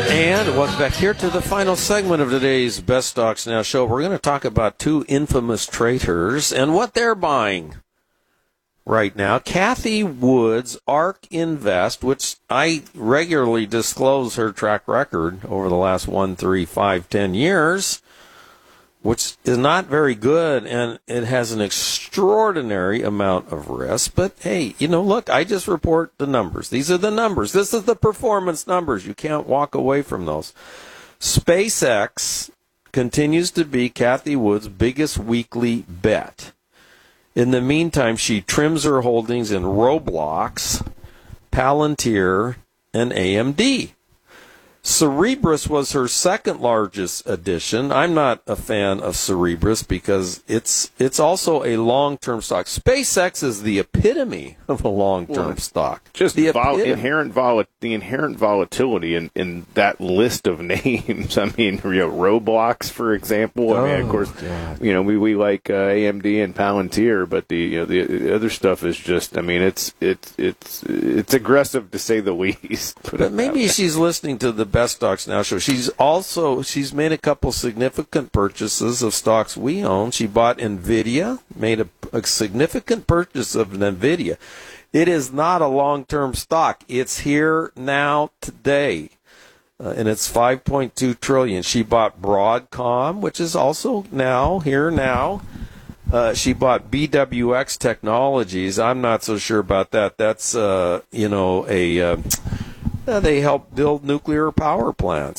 And welcome back here to the final segment of today's Best Stocks Now show. We're going to talk about two infamous traders and what they're buying right now. Cathie Wood's ARK Invest, which I regularly disclose her track record over the last 1, 3, 5, 10 years, which is not very good, and it has an extraordinary amount of risk. But, hey, look, I just report the numbers. These are the numbers. This is the performance numbers. You can't walk away from those. SpaceX continues to be Cathie Wood's biggest weekly bet. In the meantime, she trims her holdings in Roblox, Palantir, and AMD. Cerebras was her second largest addition. I'm not a fan of Cerebras because it's also a long-term stock. SpaceX is the epitome of a long-term stock. Just the inherent volatility in that list of names. I mean, Roblox, for example. I mean, of course, God. We like AMD and Palantir, but the other stuff is just. I mean, it's aggressive to say the least. But maybe she's listening to the Best Stocks Now show. She's made a couple significant purchases of stocks we own. She bought NVIDIA, made a significant purchase of NVIDIA. It is not a long-term stock. It's here now today, and it's $5.2 trillion. She bought Broadcom, which is also here now. She bought BWX Technologies. I'm not so sure about that. That's they help build nuclear power plants.